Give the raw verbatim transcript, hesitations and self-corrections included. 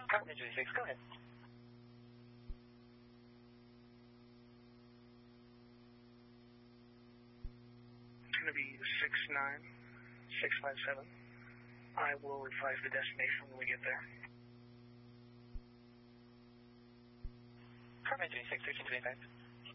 Carbon Engine six, go ahead. It's going to be six nine six five seven. I will advise the destination when we get there. Carbon Engine six, thirteen twenty-five.